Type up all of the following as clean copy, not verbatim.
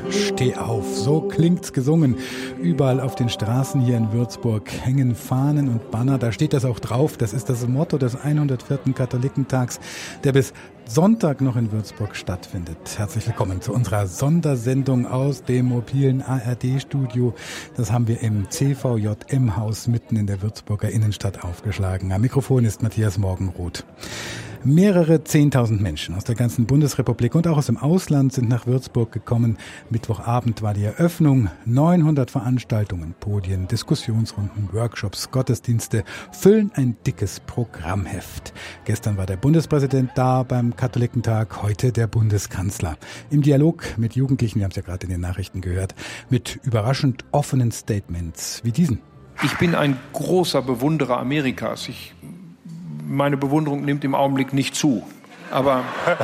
Steh auf, so klingt's gesungen. Überall auf den Straßen hier in Würzburg hängen Fahnen und Banner. Da steht das auch drauf. Das ist das Motto des 104. Katholikentags, der bis Sonntag noch in Würzburg stattfindet. Herzlich willkommen zu unserer Sondersendung aus dem mobilen ARD-Studio. Das haben wir im CVJM-Haus mitten in der Würzburger Innenstadt aufgeschlagen. Am Mikrofon ist Matthias Morgenroth. Mehrere 10.000 Menschen aus der ganzen Bundesrepublik und auch aus dem Ausland sind nach Würzburg gekommen. Mittwochabend war die Eröffnung. 900 Veranstaltungen, Podien, Diskussionsrunden, Workshops, Gottesdienste füllen ein dickes Programmheft. Gestern war der Bundespräsident da beim Katholikentag, heute der Bundeskanzler. Im Dialog mit Jugendlichen, wir haben es ja gerade in den Nachrichten gehört, mit überraschend offenen Statements wie diesen. Ich bin ein großer Bewunderer Amerikas. Meine Bewunderung nimmt im Augenblick nicht zu. Aber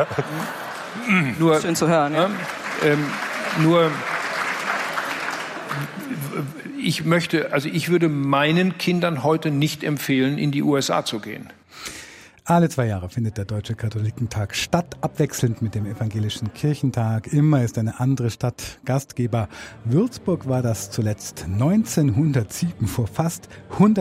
nur, schön zu hören. Ja. Ich würde meinen Kindern heute nicht empfehlen, in die USA zu gehen. Alle 2 Jahre findet der Deutsche Katholikentag statt, abwechselnd mit dem Evangelischen Kirchentag. Immer ist eine andere Stadt Gastgeber. Würzburg war das zuletzt 1907, vor fast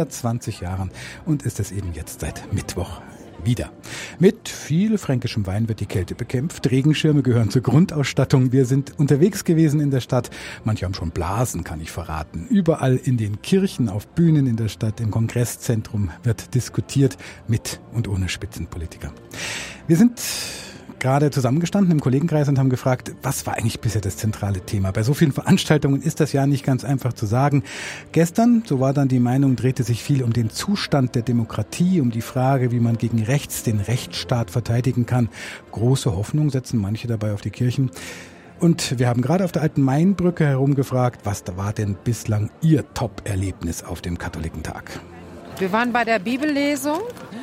120 Jahren, und ist es eben jetzt seit Mittwoch wieder. Mit viel fränkischem Wein wird die Kälte bekämpft. Regenschirme gehören zur Grundausstattung. Wir sind unterwegs gewesen in der Stadt. Manche haben schon Blasen, kann ich verraten. Überall in den Kirchen, auf Bühnen in der Stadt, im Kongresszentrum wird diskutiert, mit und ohne Spitzenpolitiker. Wir sind gerade zusammengestanden im Kollegenkreis und haben gefragt, was war eigentlich bisher das zentrale Thema? Bei so vielen Veranstaltungen ist das ja nicht ganz einfach zu sagen. Gestern, so war dann die Meinung, drehte sich viel um den Zustand der Demokratie, um die Frage, wie man gegen rechts den Rechtsstaat verteidigen kann. Große Hoffnung setzen manche dabei auf die Kirchen. Und wir haben gerade auf der alten Mainbrücke herumgefragt, was da war denn bislang Ihr Top-Erlebnis auf dem Katholikentag? Wir waren bei der Bibellesung.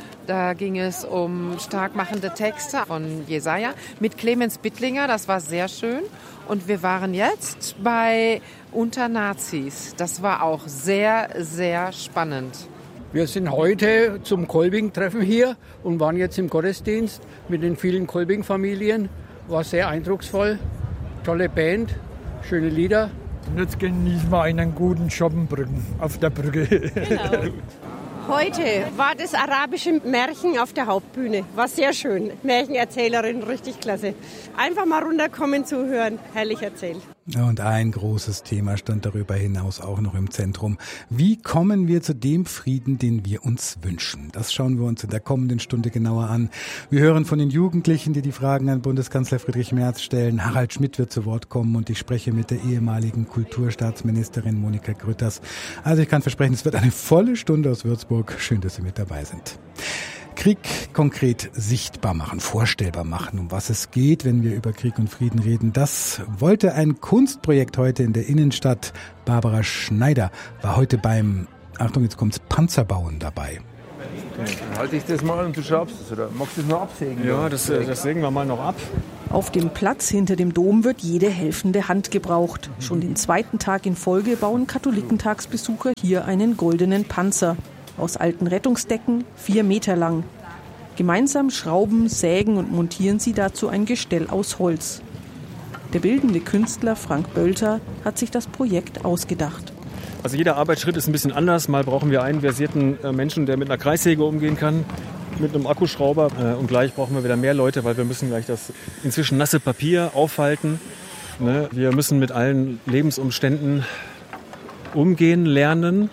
Da ging es um starkmachende Texte von Jesaja mit Clemens Bittlinger. Das war sehr schön. Und wir waren jetzt bei Unter Nazis. Das war auch sehr, sehr spannend. Wir sind heute zum Kolbing-Treffen hier und waren jetzt im Gottesdienst mit den vielen Kolbing-Familien. War sehr eindrucksvoll. Tolle Band, schöne Lieder. Und jetzt genießen wir einen guten Schoppenbrücken auf der Brücke. Genau. Heute war das arabische Märchen auf der Hauptbühne. War sehr schön. Märchenerzählerin, richtig klasse. Einfach mal runterkommen, zuhören. Herrlich erzählt. Und ein großes Thema stand darüber hinaus auch noch im Zentrum. Wie kommen wir zu dem Frieden, den wir uns wünschen? Das schauen wir uns in der kommenden Stunde genauer an. Wir hören von den Jugendlichen, die die Fragen an Bundeskanzler Friedrich Merz stellen. Harald Schmidt wird zu Wort kommen und ich spreche mit der ehemaligen Kulturstaatsministerin Monika Grütters. Also ich kann versprechen, es wird eine volle Stunde aus Würzburg. Schön, dass Sie mit dabei sind. Krieg konkret sichtbar machen, vorstellbar machen, um was es geht, wenn wir über Krieg und Frieden reden. Das wollte ein Kunstprojekt heute in der Innenstadt. Barbara Schneider war heute beim, Achtung, jetzt kommt's, Panzerbauen dabei. Okay, dann halte ich das mal und du schraubst es, oder magst du es nur absägen? Ja, das sägen wir mal noch ab. Auf dem Platz hinter dem Dom wird jede helfende Hand gebraucht. Schon den 2. Tag in Folge bauen Katholikentagsbesucher hier einen goldenen Panzer. Aus alten Rettungsdecken, 4 Meter lang. Gemeinsam schrauben, sägen und montieren sie dazu ein Gestell aus Holz. Der bildende Künstler Frank Bölter hat sich das Projekt ausgedacht. Also jeder Arbeitsschritt ist ein bisschen anders. Mal brauchen wir einen versierten Menschen, der mit einer Kreissäge umgehen kann, mit einem Akkuschrauber. Und gleich brauchen wir wieder mehr Leute, weil wir müssen gleich das inzwischen nasse Papier aufhalten. Wir müssen mit allen Lebensumständen umgehen lernen.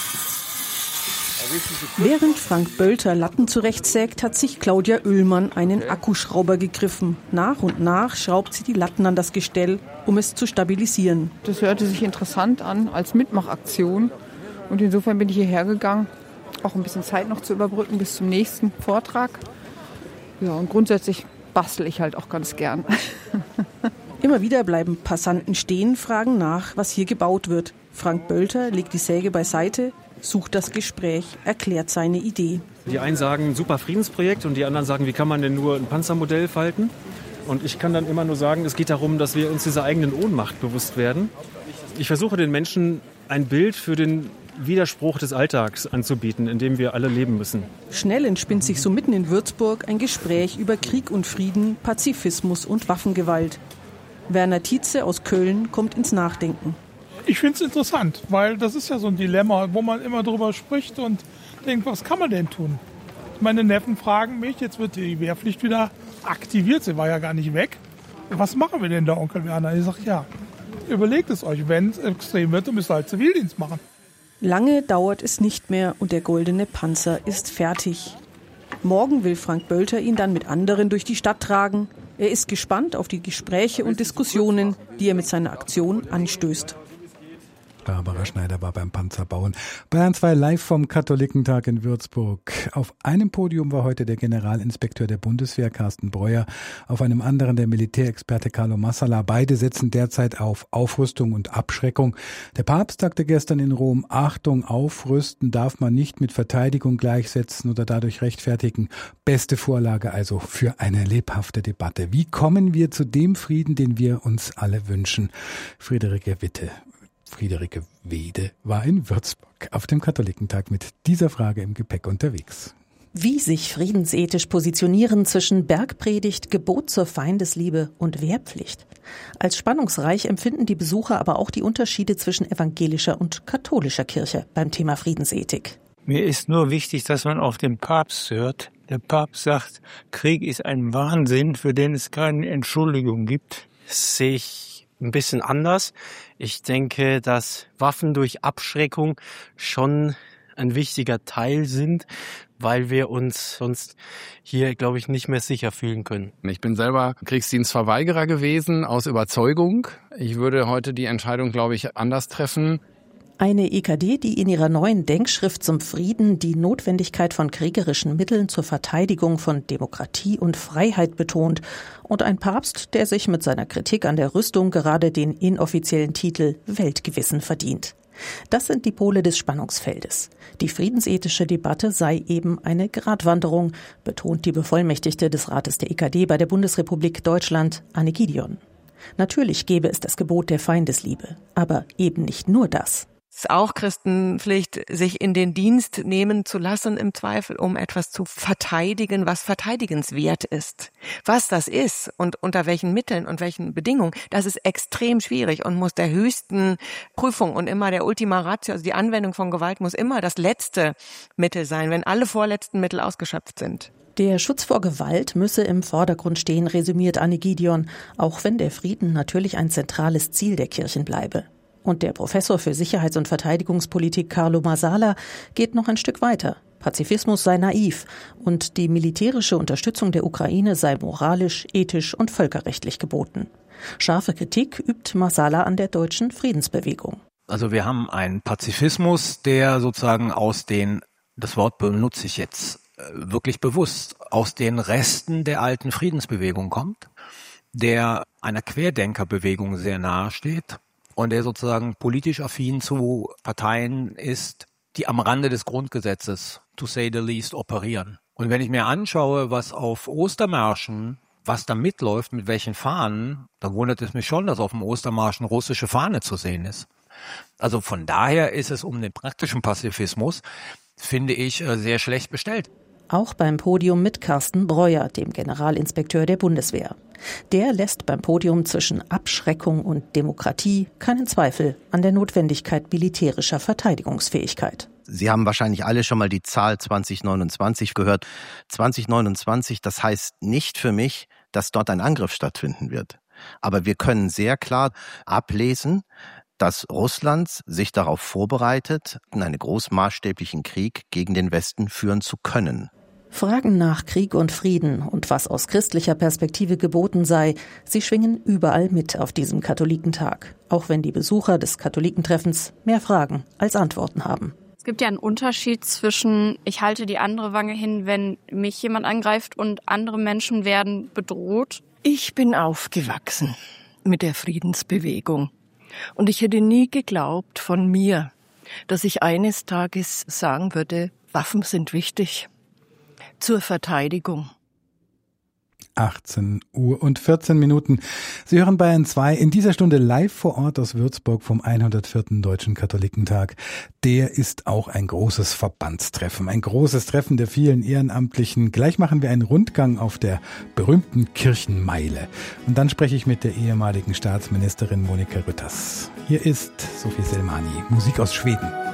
Während Frank Bölter Latten zurechtsägt, hat sich Claudia Oehlmann einen Akkuschrauber gegriffen. Nach und nach schraubt sie die Latten an das Gestell, um es zu stabilisieren. Das hörte sich interessant an als Mitmachaktion. Und insofern bin ich hierher gegangen, auch ein bisschen Zeit noch zu überbrücken bis zum nächsten Vortrag. Ja, und grundsätzlich bastel ich halt auch ganz gern. Immer wieder bleiben Passanten stehen, fragen nach, was hier gebaut wird. Frank Bölter legt die Säge beiseite, sucht das Gespräch, erklärt seine Idee. Die einen sagen, super Friedensprojekt, und die anderen sagen, wie kann man denn nur ein Panzermodell falten? Und ich kann dann immer nur sagen, es geht darum, dass wir uns dieser eigenen Ohnmacht bewusst werden. Ich versuche den Menschen ein Bild für den Widerspruch des Alltags anzubieten, in dem wir alle leben müssen. Schnell entspinnt sich so mitten in Würzburg ein Gespräch über Krieg und Frieden, Pazifismus und Waffengewalt. Werner Tietze aus Köln kommt ins Nachdenken. Ich finde es interessant, weil das ist ja so ein Dilemma, wo man immer drüber spricht und denkt, was kann man denn tun? Meine Neffen fragen mich, jetzt wird die Wehrpflicht wieder aktiviert, sie war ja gar nicht weg. Was machen wir denn da, Onkel Werner? Ich sage, ja, überlegt es euch, wenn es extrem wird, dann müsst ihr halt Zivildienst machen. Lange dauert es nicht mehr und der goldene Panzer ist fertig. Morgen will Frank Bölter ihn dann mit anderen durch die Stadt tragen. Er ist gespannt auf die Gespräche und Diskussionen, die er mit seiner Aktion anstößt. Barbara Schneider war beim Panzerbauen. Bayern 2 live vom Katholikentag in Würzburg. Auf einem Podium war heute der Generalinspekteur der Bundeswehr, Carsten Breuer, auf einem anderen der Militärexperte Carlo Massala. Beide setzen derzeit auf Aufrüstung und Abschreckung. Der Papst sagte gestern in Rom, Achtung, aufrüsten darf man nicht mit Verteidigung gleichsetzen oder dadurch rechtfertigen. Beste Vorlage also für eine lebhafte Debatte. Wie kommen wir zu dem Frieden, den wir uns alle wünschen? Friederike Wede war in Würzburg auf dem Katholikentag mit dieser Frage im Gepäck unterwegs. Wie sich friedensethisch positionieren zwischen Bergpredigt, Gebot zur Feindesliebe und Wehrpflicht. Als spannungsreich empfinden die Besucher aber auch die Unterschiede zwischen evangelischer und katholischer Kirche beim Thema Friedensethik. Mir ist nur wichtig, dass man auf den Papst hört. Der Papst sagt, Krieg ist ein Wahnsinn, für den es keine Entschuldigung gibt. Das sehe ich ein bisschen anders. Ich denke, dass Waffen durch Abschreckung schon ein wichtiger Teil sind, weil wir uns sonst hier, glaube ich, nicht mehr sicher fühlen können. Ich bin selber Kriegsdienstverweigerer gewesen, aus Überzeugung. Ich würde heute die Entscheidung, glaube ich, anders treffen. Eine EKD, die in ihrer neuen Denkschrift zum Frieden die Notwendigkeit von kriegerischen Mitteln zur Verteidigung von Demokratie und Freiheit betont. Und ein Papst, der sich mit seiner Kritik an der Rüstung gerade den inoffiziellen Titel Weltgewissen verdient. Das sind die Pole des Spannungsfeldes. Die friedensethische Debatte sei eben eine Gratwanderung, betont die Bevollmächtigte des Rates der EKD bei der Bundesrepublik Deutschland, Anne Gideon. Natürlich gäbe es das Gebot der Feindesliebe, aber eben nicht nur das. Es ist auch Christenpflicht, sich in den Dienst nehmen zu lassen, im Zweifel, um etwas zu verteidigen, was verteidigenswert ist. Was das ist und unter welchen Mitteln und welchen Bedingungen, das ist extrem schwierig und muss der höchsten Prüfung und immer der Ultima Ratio, also die Anwendung von Gewalt, muss immer das letzte Mittel sein, wenn alle vorletzten Mittel ausgeschöpft sind. Der Schutz vor Gewalt müsse im Vordergrund stehen, resümiert Anne Gideon, auch wenn der Frieden natürlich ein zentrales Ziel der Kirchen bleibe. Und der Professor für Sicherheits- und Verteidigungspolitik Carlo Massala geht noch ein Stück weiter. Pazifismus sei naiv und die militärische Unterstützung der Ukraine sei moralisch, ethisch und völkerrechtlich geboten. Scharfe Kritik übt Massala an der deutschen Friedensbewegung. Also wir haben einen Pazifismus, der sozusagen das Wort benutze ich jetzt wirklich bewusst, aus den Resten der alten Friedensbewegung kommt, der einer Querdenkerbewegung sehr nahe steht. Und der sozusagen politisch affin zu Parteien ist, die am Rande des Grundgesetzes, to say the least, operieren. Und wenn ich mir anschaue, was auf Ostermärschen, was da mitläuft, mit welchen Fahnen, dann wundert es mich schon, dass auf dem Ostermarsch eine russische Fahne zu sehen ist. Also von daher ist es um den praktischen Pazifismus, finde ich, sehr schlecht bestellt. Auch beim Podium mit Carsten Breuer, dem Generalinspekteur der Bundeswehr. Der lässt beim Podium zwischen Abschreckung und Demokratie keinen Zweifel an der Notwendigkeit militärischer Verteidigungsfähigkeit. Sie haben wahrscheinlich alle schon mal die Zahl 2029 gehört. 2029, das heißt nicht für mich, dass dort ein Angriff stattfinden wird. Aber wir können sehr klar ablesen, dass Russland sich darauf vorbereitet, einen großmaßstäblichen Krieg gegen den Westen führen zu können. Fragen nach Krieg und Frieden und was aus christlicher Perspektive geboten sei, sie schwingen überall mit auf diesem Katholikentag, auch wenn die Besucher des Katholikentreffens mehr Fragen als Antworten haben. Es gibt ja einen Unterschied zwischen, ich halte die andere Wange hin, wenn mich jemand angreift, und andere Menschen werden bedroht. Ich bin aufgewachsen mit der Friedensbewegung. Und ich hätte nie geglaubt von mir, dass ich eines Tages sagen würde, Waffen sind wichtig zur Verteidigung. 18:14 Sie hören Bayern 2 in dieser Stunde live vor Ort aus Würzburg vom 104. Deutschen Katholikentag. Der ist auch ein großes Verbandstreffen, ein großes Treffen der vielen Ehrenamtlichen. Gleich machen wir einen Rundgang auf der berühmten Kirchenmeile. Und dann spreche ich mit der ehemaligen Staatsministerin Monika Rütters. Hier ist Sophie Selmani, Musik aus Schweden.